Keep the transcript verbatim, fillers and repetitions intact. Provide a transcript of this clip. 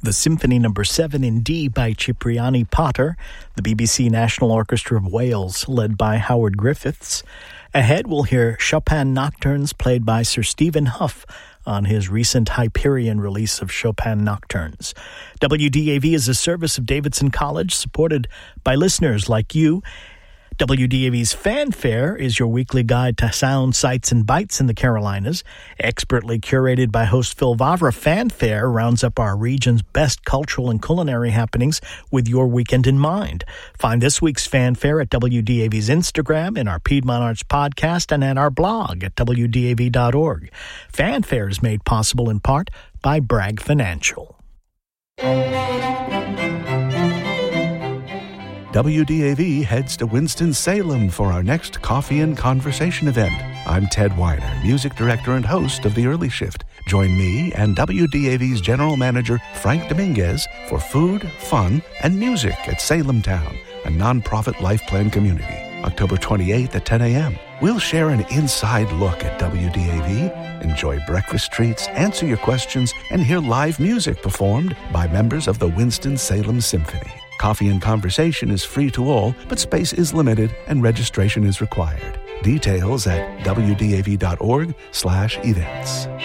the Symphony Number seven in D by Cipriani Potter, the B B C National Orchestra of Wales, led by Howard Griffiths. Ahead, we'll hear Chopin Nocturnes played by Sir Stephen Hough on his recent Hyperion release of Chopin Nocturnes. W D A V is a service of Davidson College, supported by listeners like you. W D A V's Fanfare is your weekly guide to sound, sights, and bites in the Carolinas. Expertly curated by host Phil Vavra, Fanfare rounds up our region's best cultural and culinary happenings with your weekend in mind. Find this week's Fanfare at W D A V's Instagram, in our Piedmont Arts podcast, and at our blog at W D A V dot org. Fanfare is made possible in part by Bragg Financial. W D A V heads to Winston-Salem for our next Coffee and Conversation event. I'm Ted Weiner, music director and host of The Early Shift. Join me and W D A V's general manager, Frank Dominguez, for food, fun, and music at Salem Town, a nonprofit life plan community. October twenty-eighth at ten a.m. We'll share an inside look at W D A V, enjoy breakfast treats, answer your questions, and hear live music performed by members of the Winston-Salem Symphony. Coffee and Conversation is free to all, but space is limited and registration is required. Details at W D A V dot org slash events.